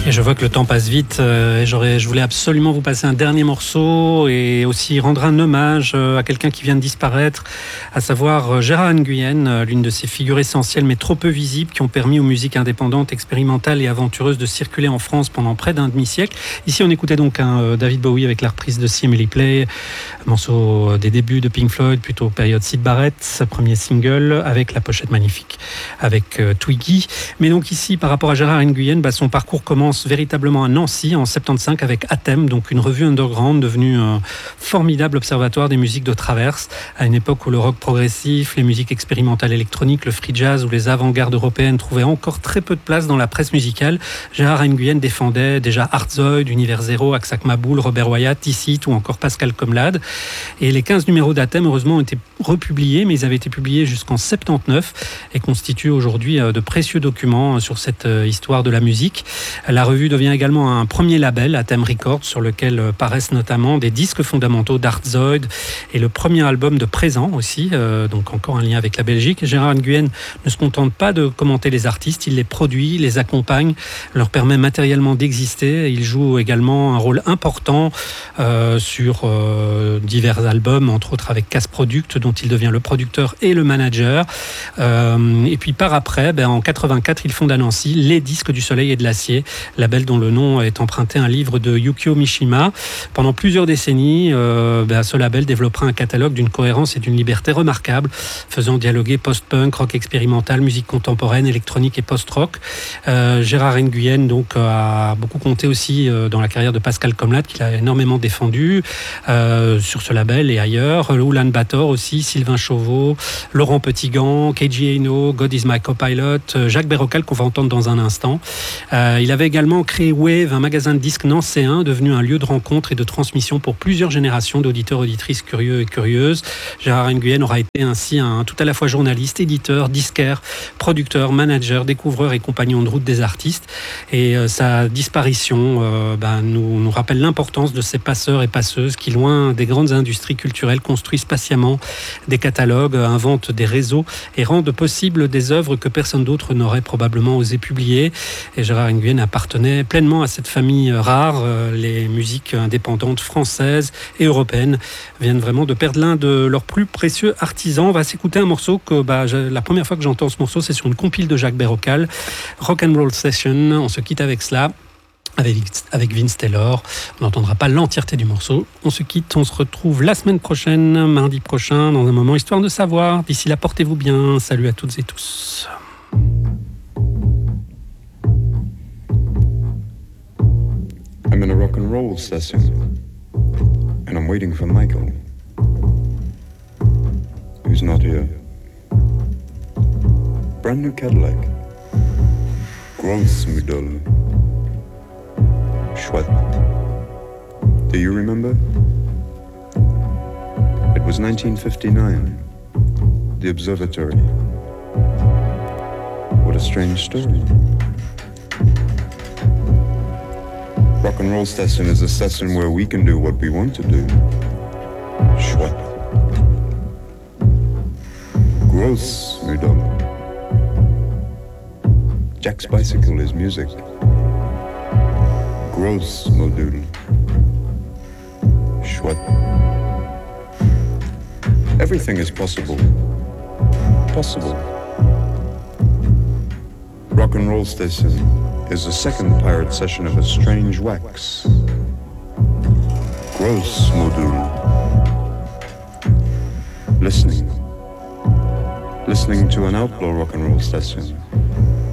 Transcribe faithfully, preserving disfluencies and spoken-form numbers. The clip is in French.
Et je vois que le temps passe vite. Euh, et j'aurais, je voulais absolument vous passer un dernier morceau et aussi rendre un hommage euh, à quelqu'un qui vient de disparaître, à savoir euh, Gérard Nguyen, euh, l'une de ces figures essentielles mais trop peu visibles qui ont permis aux musiques indépendantes, expérimentales et aventureuses de circuler en France pendant près d'un demi-siècle. Ici, on écoutait donc un euh, David Bowie avec la reprise de See Emily Play, morceau euh, des débuts de Pink Floyd, plutôt période Syd Barrett, sa premier single, avec la pochette magnifique, avec euh, Twiggy. Mais donc ici, par rapport à Gérard Nguyen, bah, son parcours commence véritablement à Nancy en soixante-quinze avec Athème, donc une revue underground devenue un formidable observatoire des musiques de traverse à une époque où le rock progressif, les musiques expérimentales électroniques, le free jazz ou les avant-gardes européennes trouvaient encore très peu de place dans la presse musicale. Gérard Nguyen défendait déjà Artzoid, Univers Zéro, Aksak Maboul, Robert Wyatt, Ticit ou encore Pascal Comlade. Et les quinze numéros d'Athème, heureusement, ont été republiés, mais ils avaient été publiés jusqu'en soixante-dix-neuf et constituent aujourd'hui de précieux documents sur cette histoire de la musique. La revue devient également un premier label, Athème Records, sur lequel paraissent notamment des disques fondamentaux d'Artzoid et le premier album de Présent aussi, euh, donc encore un lien avec la Belgique. Et Gérard Nguyen ne se contente pas de commenter les artistes, il les produit, les accompagne, leur permet matériellement d'exister. Il joue également un rôle important euh, sur euh, divers albums, entre autres avec Casse Product, dont il devient le producteur et le manager. Euh, et puis par après, ben, en quatre-vingt-quatre, il fonde à Nancy les Disques du Soleil et de l'Acier, label dont le nom est emprunté à un livre de Yukio Mishima. Pendant plusieurs décennies, euh, ben, ce label développera un catalogue d'une cohérence et d'une liberté remarquable, faisant dialoguer post-punk, rock expérimental, musique contemporaine, électronique et post-rock. Euh, Gérard Nguyen donc, a beaucoup compté aussi euh, dans la carrière de Pascal Comlade, qu'il a énormément défendu euh, sur ce label et ailleurs. Ulan Bator aussi, Sylvain Chauveau, Laurent Petitgand, Keiji Haino, God is my copilot, Jacques Berrocal qu'on va entendre dans un instant. Euh, il avait également créé Wave, un magasin de disques nancéen devenu un lieu de rencontre et de transmission pour plusieurs générations d'auditeurs, auditrices curieux et curieuses. Gérard Nguyen aura été ainsi un tout à la fois journaliste, éditeur, disquaire, producteur, manager, découvreur et compagnon de route des artistes. Et euh, sa disparition euh, ben, nous, nous rappelle l'importance de ces passeurs et passeuses qui, loin des grandes industries culturelles, construisent patiemment des catalogues, inventent des réseaux et rendent possible des œuvres que personne d'autre n'aurait probablement osé publier. Et Gérard Nguyen appartenait pleinement à cette famille rare. Les musiques indépendantes françaises et européennes viennent vraiment de perdre l'un de leurs plus précieux artisans. On va s'écouter un morceau que bah, je, la première fois que j'entends ce morceau, c'est sur une compile de Jacques Berrocal, Rock and Roll Session. On se quitte avec cela. Avec, avec Vince Taylor. On n'entendra pas l'entièreté du morceau. On se quitte, on se retrouve la semaine prochaine, mardi prochain, dans un moment histoire de savoir. D'ici là, portez-vous bien. Salut à toutes et tous. I'm in a rock and roll session, and I'm waiting for Michael, who's not here. Brand new Cadillac, gross model, chouette. Do you remember? It was nineteen fifty-nine, the observatory. What a strange story. Rock and roll session is a session where we can do what we want to do. Chouette. Gross, mesdames. Jack's bicycle is music. Gross module. Chouette. Everything is possible. Possible. Rock and roll station is the second pirate session of a strange wax. Gross module. Listening. Listening to an outlaw rock and roll station.